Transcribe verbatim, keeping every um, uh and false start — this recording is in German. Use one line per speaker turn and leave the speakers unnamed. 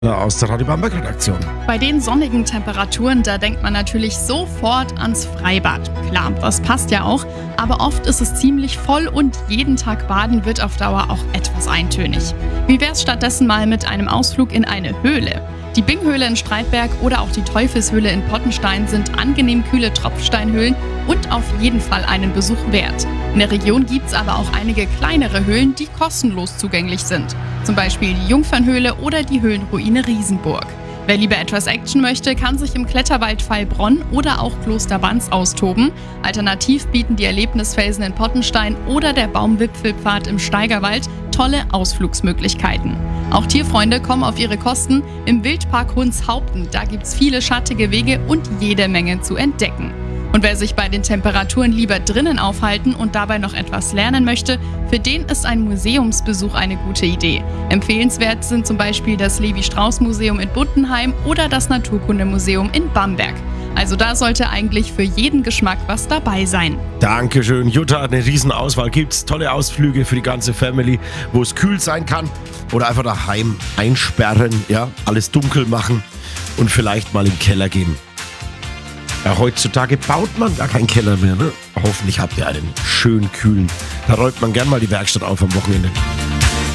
Aus der Radio Bamberg Redaktion.
Bei den sonnigen Temperaturen, da denkt man natürlich sofort ans Freibad. Klar, das passt ja auch, aber oft ist es ziemlich voll und jeden Tag baden wird auf Dauer auch etwas eintönig. Wie wär's stattdessen mal mit einem Ausflug in eine Höhle? Die Binghöhle in Streitberg oder auch die Teufelshöhle in Pottenstein sind angenehm kühle Tropfsteinhöhlen und auf jeden Fall einen Besuch wert. In der Region gibt's aber auch einige kleinere Höhlen, die kostenlos zugänglich sind. Zum Beispiel die Jungfernhöhle oder die Höhlenruine Riesenburg. Wer lieber etwas Action möchte, kann sich im Kletterwald Veilbronn oder auch Kloster Banz austoben. Alternativ bieten die Erlebnisfelsen in Pottenstein oder der Baumwipfelpfad im Steigerwald tolle Ausflugsmöglichkeiten. Auch Tierfreunde kommen auf ihre Kosten. Im Wildpark Hunshaupten, da gibt's viele schattige Wege und jede Menge zu entdecken. Und wer sich bei den Temperaturen lieber drinnen aufhalten und dabei noch etwas lernen möchte, für den ist ein Museumsbesuch eine gute Idee. Empfehlenswert sind zum Beispiel das Levi-Strauss-Museum in Buntenheim oder das Naturkundemuseum in Bamberg. Also da sollte eigentlich für jeden Geschmack was dabei sein.
Dankeschön, Jutta. Eine Riesenauswahl gibt's. Tolle Ausflüge für die ganze Family, wo es kühl sein kann. Oder einfach daheim einsperren, ja, alles dunkel machen und vielleicht mal im Keller gehen. Ja, heutzutage baut man gar keinen Keller mehr, ne? Hoffentlich habt ihr einen schön kühlen. Da räumt man gern mal die Werkstatt auf am Wochenende.